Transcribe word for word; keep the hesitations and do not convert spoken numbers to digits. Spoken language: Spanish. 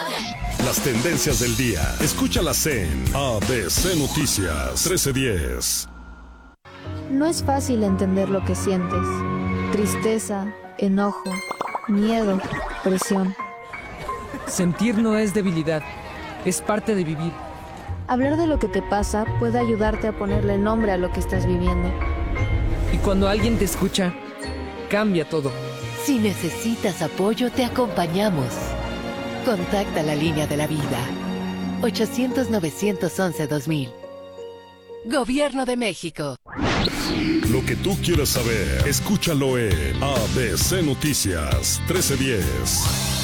Las tendencias del día. Escúchalas en A B C Noticias trece diez. No es fácil entender lo que sientes. Tristeza, enojo, miedo, presión. Sentir no es debilidad, es parte de vivir. Hablar de lo que te pasa puede ayudarte a ponerle nombre a lo que estás viviendo. Y cuando alguien te escucha, cambia todo. Si necesitas apoyo, te acompañamos. Contacta la línea de la vida. ochocientos, novecientos once, dos mil. Gobierno de México. Lo que tú quieras saber, escúchalo en A B C Noticias trece diez.